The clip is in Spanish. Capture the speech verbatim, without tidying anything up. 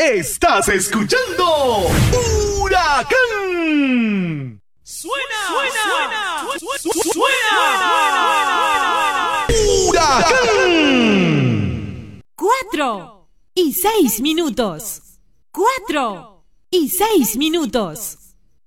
Estás escuchando Huracán. ¡Suena! ¡Suena! ¡Suena! ¡Suena! ¡Huracán! Cuatro y seis minutos. Cuatro y seis minutos.